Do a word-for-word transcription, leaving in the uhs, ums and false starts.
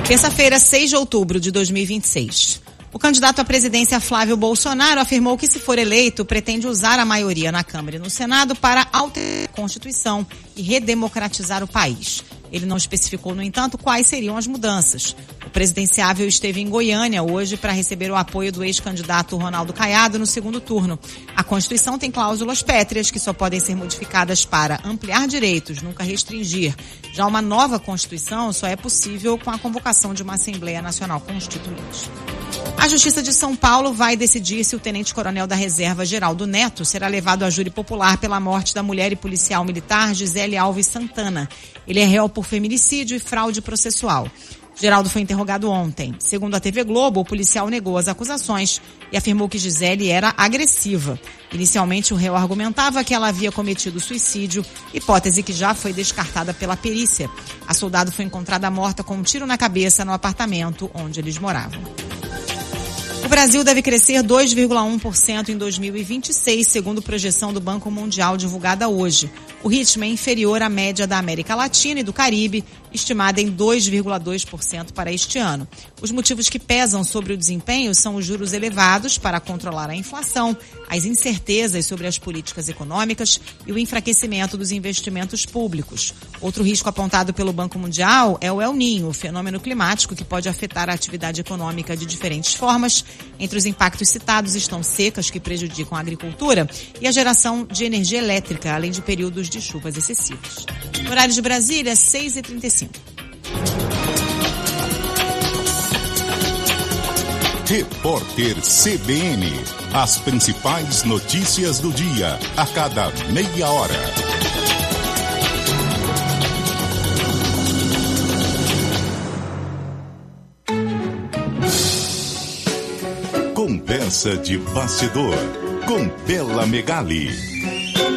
Terça-feira, seis de outubro de dois mil e vinte e seis. O candidato à presidência Flávio Bolsonaro afirmou que, se for eleito, pretende usar a maioria na Câmara e no Senado para alterar a Constituição e redemocratizar o país. Ele não especificou, no entanto, quais seriam as mudanças. O presidenciável esteve em Goiânia hoje para receber o apoio do ex-candidato Ronaldo Caiado no segundo turno. A Constituição tem cláusulas pétreas que só podem ser modificadas para ampliar direitos, nunca restringir. Já uma nova Constituição só é possível com a convocação de uma Assembleia Nacional Constituinte. A Justiça de São Paulo vai decidir se o tenente-coronel da Reserva, Geraldo Neto, será levado a júri popular pela morte da mulher e policial militar Gisele Alves Santana. Ele é réu por feminicídio e fraude processual. Geraldo foi interrogado ontem. Segundo a T V Globo, o policial negou as acusações e afirmou que Gisele era agressiva. Inicialmente, o réu argumentava que ela havia cometido suicídio, hipótese que já foi descartada pela perícia. A soldado foi encontrada morta com um tiro na cabeça no apartamento onde eles moravam. O Brasil deve crescer dois vírgula um por cento em dois mil e vinte e seis, segundo projeção do Banco Mundial divulgada hoje. O ritmo é inferior à média da América Latina e do Caribe, estimada em dois vírgula dois por cento para este ano. Os motivos que pesam sobre o desempenho são os juros elevados para controlar a inflação, as incertezas sobre as políticas econômicas e o enfraquecimento dos investimentos públicos. Outro risco apontado pelo Banco Mundial é o El Niño, fenômeno climático que pode afetar a atividade econômica de diferentes formas. Entre os impactos citados estão secas que prejudicam a agricultura e a geração de energia elétrica, além de períodos de chuvas excessivas. No horário de Brasília, seis e trinta e cinco. Repórter C B N. As principais notícias do dia, a cada meia hora. Conversa de bastidor, com Bela Megali.